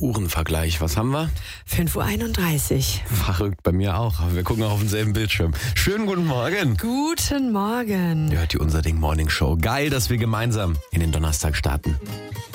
Uhrenvergleich. Was haben wir? 5:31 Uhr. Verrückt, bei mir auch. Aber wir gucken auch auf denselben Bildschirm. Schönen guten Morgen. Guten Morgen. Ihr hört die Unser Ding Morning Show. Geil, dass wir gemeinsam in den Donnerstag starten.